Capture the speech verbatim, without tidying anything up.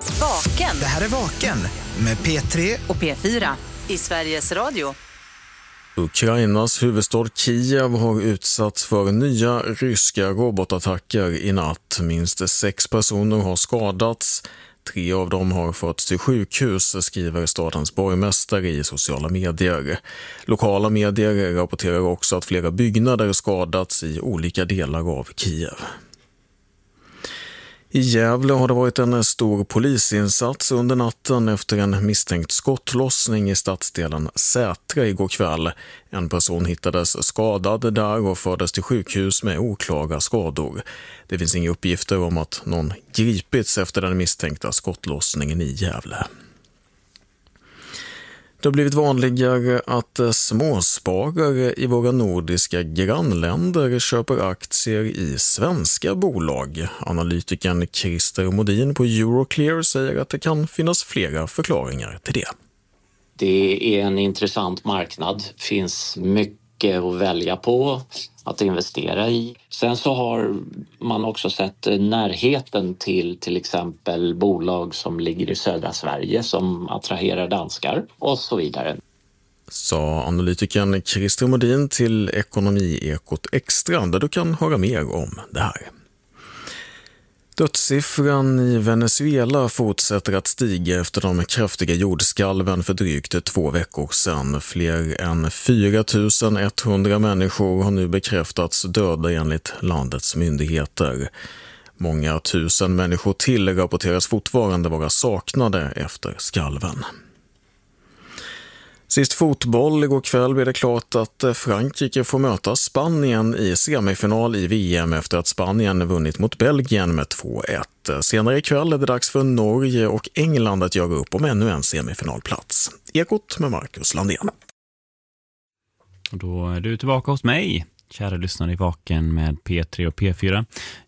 Vaken. Det här är Vaken med P tre och P fyra i Sveriges Radio. Ukrainas huvudstad Kiev har utsatts för nya ryska robotattacker i natt. Minst sex personer har skadats. Tre av dem har förts till sjukhus, skriver stadens borgmästare i sociala medier. Lokala medier rapporterar också att flera byggnader skadats i olika delar av Kiev. I Gävle har det varit en stor polisinsats under natten efter en misstänkt skottlossning i stadsdelen Sätra igår kväll. En person hittades skadad där och fördes till sjukhus med oklara skador. Det finns inga uppgifter om att någon gripits efter den misstänkta skottlossningen i Gävle. Det har blivit vanligare att småsparare i våra nordiska grannländer köper aktier i svenska bolag. Analytikern Christer Modin på Euroclear säger att det kan finnas flera förklaringar till det. Det är en intressant marknad. Det finns mycket att välja på, att investera i. Sen så har man också sett närheten till till exempel bolag som ligger i södra Sverige som attraherar danskar och så vidare. Sa analytikern Christer Modin till Ekonomiekot Extra, där du kan höra mer om det här. Dödssiffran i Venezuela fortsätter att stiga efter de kraftiga jordskalven för drygt två veckor sedan. Fler än fyra tusen etthundra människor har nu bekräftats döda enligt landets myndigheter. Många tusen människor till rapporteras fortfarande vara saknade efter skalven. Sist fotboll igår kväll blev det klart att Frankrike får möta Spanien i semifinal i V M efter att Spanien vunnit mot Belgien med två ett. Senare ikväll är det dags för Norge och England att göra upp om ännu en semifinalplats. Ekot med Marcus Landén. Och då är du tillbaka hos mig, kära lyssnare i Vaken med P tre och P fyra.